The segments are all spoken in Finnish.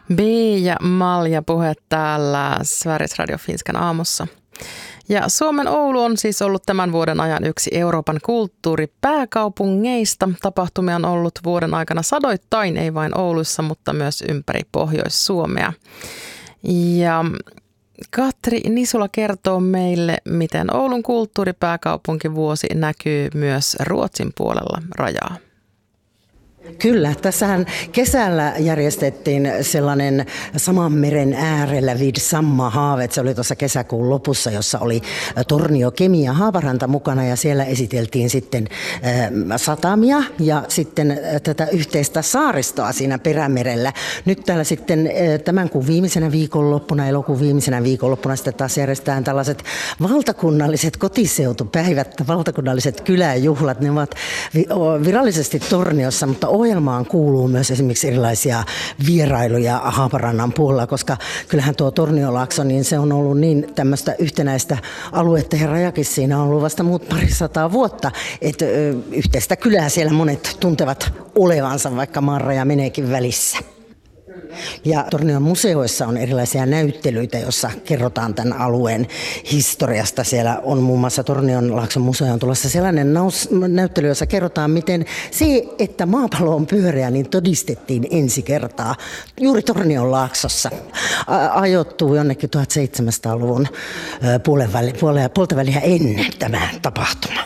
Ja Malja puhe täällä Sveriges Radio Finskan aamussa. Ja Suomen Oulu on siis ollut tämän vuoden ajan yksi Euroopan kulttuuripääkaupungeista. Tapahtumia on ollut vuoden aikana sadoittain, ei vain Oulussa, mutta myös ympäri Pohjois-Suomea. Ja Katri Nisula kertoo meille, miten Oulun kulttuuripääkaupunkivuosi näkyy myös Ruotsin puolella rajaa. Kyllä, tässähän kesällä järjestettiin sellainen saman meren äärellä vid samma havet. Se oli tuossa kesäkuun lopussa, jossa oli Tornio, Kemi ja Haaparanta mukana ja siellä esiteltiin sitten satamia ja sitten tätä yhteistä saaristoa siinä Perämerellä. Nyt täällä sitten tämän kuun viimeisenä viikonloppuna, elokuun viimeisenä viikonloppuna sitten taas järjestetään tällaiset valtakunnalliset kotiseutupäivät, valtakunnalliset kyläjuhlat. Ne ovat virallisesti Torniossa, mutta ohjelmaan kuuluu myös esimerkiksi erilaisia vierailuja Haaparannan puolella, koska kyllähän tuo Torniolaakso, niin se on ollut niin tämmöistä yhtenäistä aluetta ja rajakin siinä on ollut vasta muut parisataa vuotta, että yhteistä kylää siellä monet tuntevat olevansa, vaikka maan raja meneekin välissä. Ja Tornion museoissa on erilaisia näyttelyitä, joissa kerrotaan tämän alueen historiasta. Siellä on muun muassa Tornionlaakson museoon tulossa sellainen näyttely, jossa kerrotaan, miten se, että maapallo on pyöreä, niin todistettiin ensi kertaa juuri Tornionlaaksossa. Ajoittuu jonnekin 1700-luvun puolta väliä ennen tämä tapahtuma.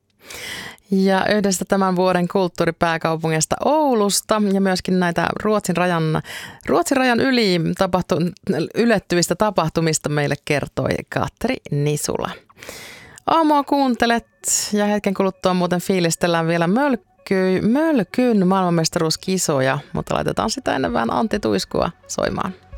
Ja yhdestä tämän vuoden kulttuuripääkaupungista Oulusta ja myöskin näitä Ruotsin rajan yli ylettyvistä tapahtumista meille kertoi Katri Nisula. Aamua kuuntelet ja hetken kuluttua muuten fiilistellään vielä Mölkyn maailmanmestaruuskisoja, mutta laitetaan sitä ennen vähän Antti Tuiskua soimaan.